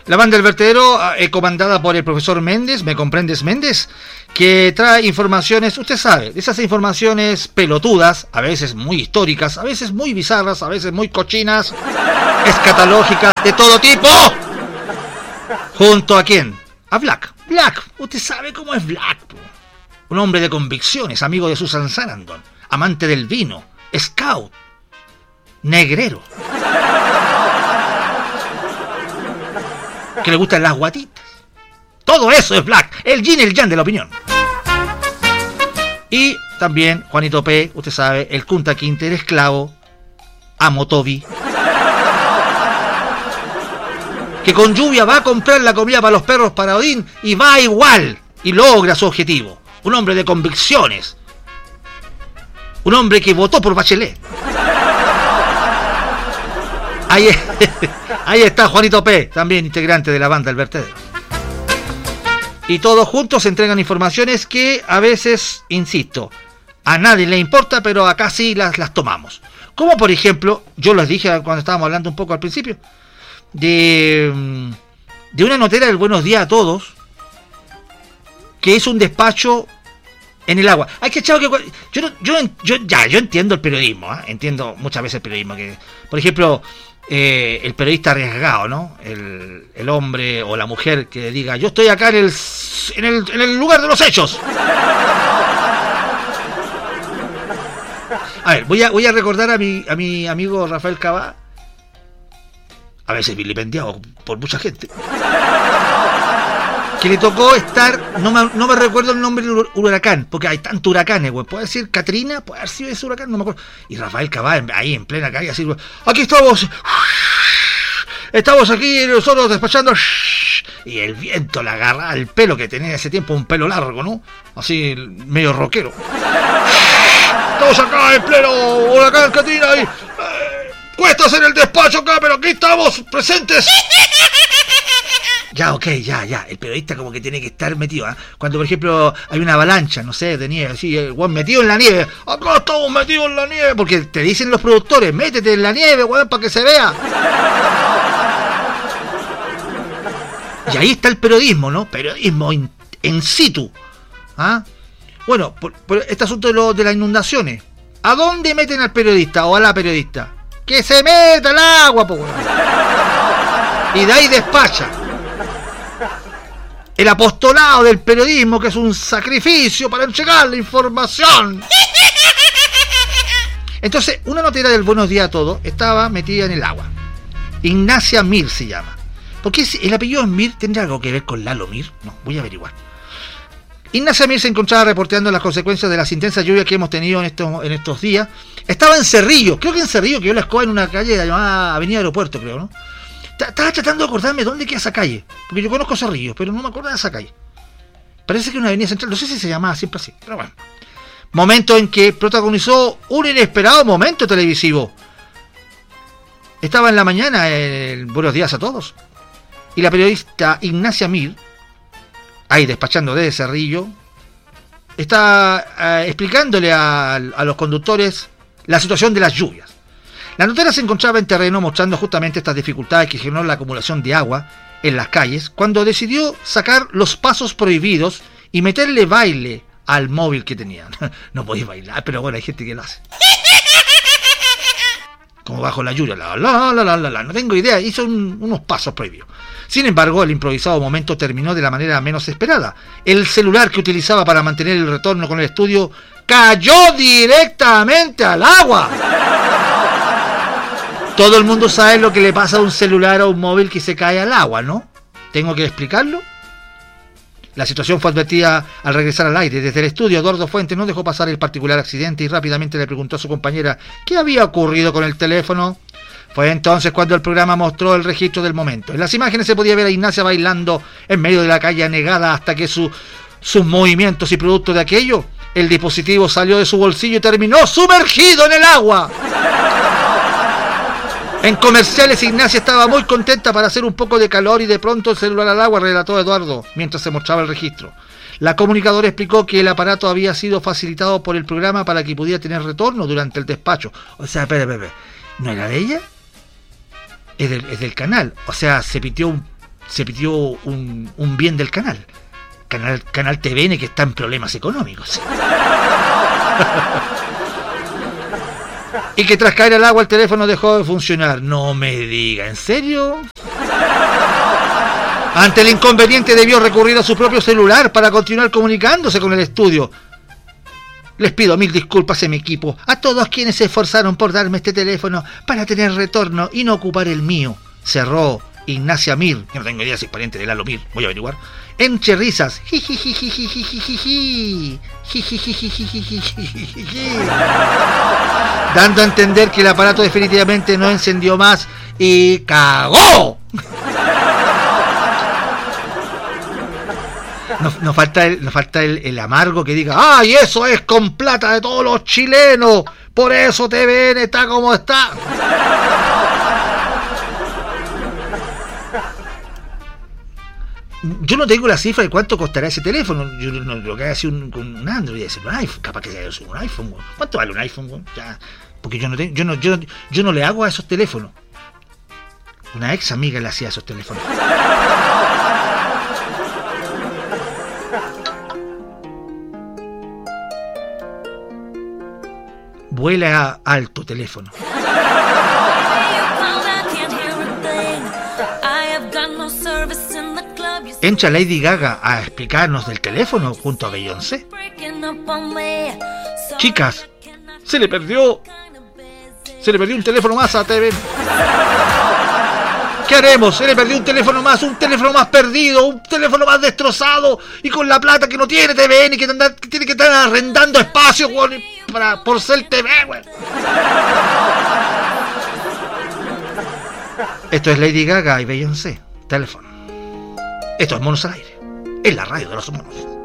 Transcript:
La banda del vertedero, comandada por el profesor Méndez, ¿me comprendes, Méndez? Que trae informaciones, usted sabe, esas informaciones pelotudas, a veces muy históricas, a veces muy bizarras, a veces muy cochinas, escatológicas, de todo tipo. ¿Junto a quién? A Black. Black, usted sabe cómo es Black. Un hombre de convicciones, amigo de Susan Sarandon, amante del vino, scout, negrero. Que le gustan las guatitas. Todo eso es Black, el yin y el yang de la opinión. Y también Juanito P, usted sabe, el Kunta Kinte, el esclavo, Amo Toby, que con lluvia va a comprar la comida para los perros para Odín y va igual y logra su objetivo. Un hombre de convicciones, un hombre que votó por Bachelet. Ahí está Juanito P, también integrante de la banda El Vertedero. Y todos juntos entregan informaciones que a veces, insisto, a nadie le importa, pero acá sí las tomamos. Como por ejemplo, yo les dije cuando estábamos hablando un poco al principio, de una notera del Buenos Días a Todos, que es un despacho en el agua. Hay que echar que yo entiendo el periodismo, ¿eh? Entiendo muchas veces el periodismo, que por ejemplo el periodista arriesgado, ¿no? El hombre o la mujer que diga, yo estoy acá en el lugar de los hechos. A ver, voy a recordar a mi amigo Rafael Cabá, a veces vilipendiado por mucha gente, que le tocó estar, no me recuerdo el nombre del huracán, porque hay tantos huracanes, güey. Puede ser Katrina, puede haber sido ese huracán, no me acuerdo. Y Rafael Cabá ahí en plena calle, así, aquí estamos aquí nosotros despachando, y el viento le agarra al pelo, que tenía ese tiempo un pelo largo, ¿no? Así, medio rockero. Estamos acá en pleno huracán Katrina y cuesta hacer el despacho acá, pero aquí estamos presentes. Ya, ok, ya. El periodista como que tiene que estar metido, ¿eh? Cuando, por ejemplo, hay una avalancha, no sé, de nieve, así, weón, metido en la nieve. Acá estamos metidos en la nieve. Porque te dicen los productores, métete en la nieve, weón, para que se vea. Y ahí está el periodismo, ¿no? Periodismo in situ. ¿Ah? Bueno, por este asunto de las inundaciones. ¿A dónde meten al periodista o a la periodista? ¡Que se meta al agua, po, weón! Y de ahí despacha. El apostolado del periodismo, que es un sacrificio para entregar la información. Entonces, una notera del Buenos Días a Todos estaba metida en el agua. Ignacia Mir se llama. ¿Por qué el apellido Mir tendrá algo que ver con Lalo Mir? No, voy a averiguar. Ignacia Mir se encontraba reporteando las consecuencias de las intensas lluvias que hemos tenido en estos días. Estaba en Cerrillo, creo que en Cerrillo, que yo la escoba en una calle llamada Avenida Aeropuerto, creo, ¿no? Estaba tratando de acordarme dónde queda esa calle, porque yo conozco Cerrillo, pero no me acuerdo de esa calle. Parece que es una avenida central, no sé si se llamaba siempre así, pero bueno. Momento en que protagonizó un inesperado momento televisivo. Estaba en la mañana el Buenos Días a Todos, y la periodista Ignacia Mir, ahí despachando desde Cerrillo, está explicándole a los conductores la situación de las lluvias. La notera se encontraba en terreno mostrando justamente estas dificultades que generó la acumulación de agua en las calles, cuando decidió sacar los pasos prohibidos y meterle baile al móvil que tenían. No podéis bailar, pero bueno, hay gente que lo hace. Como bajo la lluvia, no tengo idea, hizo unos pasos prohibidos. Sin embargo, el improvisado momento terminó de la manera menos esperada. El celular que utilizaba para mantener el retorno con el estudio cayó directamente al agua. Todo el mundo sabe lo que le pasa a un celular o un móvil que se cae al agua, ¿no? ¿Tengo que explicarlo? La situación fue advertida al regresar al aire. Desde el estudio, Eduardo Fuentes no dejó pasar el particular accidente y rápidamente le preguntó a su compañera qué había ocurrido con el teléfono. Fue entonces cuando el programa mostró el registro del momento. En las imágenes se podía ver a Ignacia bailando en medio de la calle anegada hasta que sus movimientos y producto de aquello, el dispositivo salió de su bolsillo y terminó sumergido en el agua. En comerciales, Ignacia estaba muy contenta para hacer un poco de calor y de pronto el celular al agua, relató Eduardo, mientras se mostraba el registro. La comunicadora explicó que el aparato había sido facilitado por el programa para que pudiera tener retorno durante el despacho. O sea, espera, ¿no era de ella? Es del canal. O sea, se pitió se pidió un bien del canal. Canal TVN, que está en problemas económicos. Y que tras caer al agua el teléfono dejó de funcionar. No me diga, ¿en serio? Ante el inconveniente debió recurrir a su propio celular para continuar comunicándose con el estudio. Les pido 1000 disculpas en mi equipo, a todos quienes se esforzaron por darme este teléfono para tener retorno y no ocupar el mío. Cerró Ignacia Mir, yo no tengo idea si es pariente de Lalo Mir, voy a averiguar. Entre risas, dando a entender que el aparato definitivamente no encendió más y ¡cagó! Nos falta el amargo que diga: ¡ay, eso es con plata de todos los chilenos! Por eso TVN está como está. Yo no tengo la cifra de cuánto costará ese teléfono. Yo no lo que haya sido un Android, es un iPhone. Capaz que sea un iPhone. ¿Cuánto vale un iPhone? Ya, porque yo no le hago a esos teléfonos. Una ex amiga le hacía a esos teléfonos. Vuela alto teléfono. Entra Lady Gaga a explicarnos del teléfono junto a Beyoncé. Chicas, se le perdió un teléfono más a TV. ¿Qué haremos? Se le perdió un teléfono más perdido, un teléfono más destrozado, y con la plata que no tiene TVN y que tiene que estar arrendando espacio por ser TV, güey. Esto es Lady Gaga y Beyoncé. Teléfono. Esto es Monos al Aire. Es la radio de los monos.